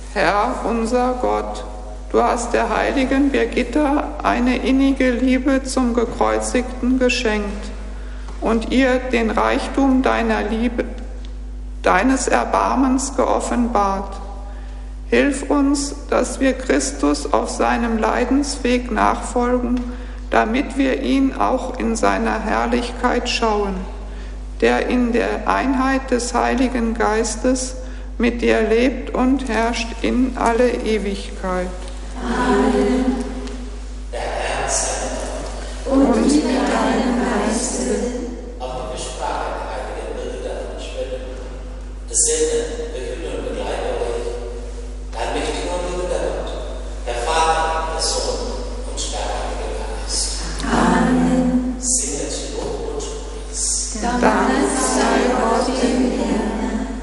Herr unser Gott, du hast der heiligen Birgitta eine innige Liebe zum Gekreuzigten geschenkt und ihr den Reichtum deiner Liebe, deines Erbarmens geoffenbart. Hilf uns, dass wir Christus auf seinem Leidensweg nachfolgen, damit wir ihn auch in seiner Herrlichkeit schauen, der in der Einheit des Heiligen Geistes mit dir lebt und herrscht in alle Ewigkeit. Amen. Der Herr sei und mit deinem Geiste. Auch die Sprache der heiligen Birgitta von Schweden. Es segne, behüte und begleite euch, dein mächtiger und liebender Gott, der Vater, der Sohn und der Heilige Geist. Amen. Singet Lob und Preis. Dank sei Gott dem Herrn.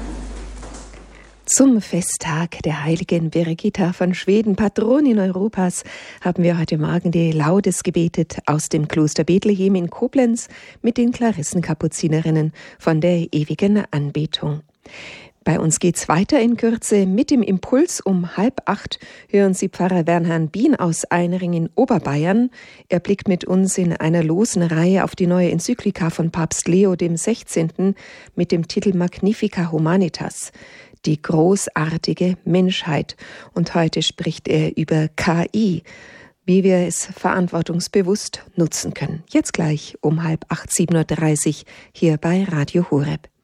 Zum Festtag der heiligen Birgitta von Schweden, Patronin Europas, haben wir heute Morgen die Laudes gebetet aus dem Kloster Bethlehem in Koblenz mit den Klarissenkapuzinerinnen von der ewigen Anbetung. Bei uns geht's weiter in Kürze mit dem Impuls. Um 7:30 hören Sie Pfarrer Bernhard Bien aus Einring in Oberbayern. Er blickt mit uns in einer losen Reihe auf die neue Enzyklika von Papst Leo XVI. Mit dem Titel Magnifica Humanitas, die großartige Menschheit. Und heute spricht er über KI, wie wir es verantwortungsbewusst nutzen können. Jetzt gleich um 7:30 hier bei Radio Horeb.